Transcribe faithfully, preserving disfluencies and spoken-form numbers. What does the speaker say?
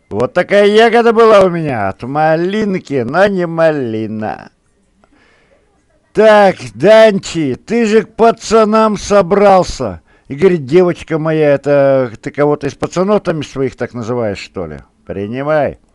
Вот такая ягода была у меня от малинки, но не малина. Так, Данчи, ты же к пацанам собрался. И говорит, девочка моя, это ты кого-то из пацанов там своих так называешь, что ли? Принимай.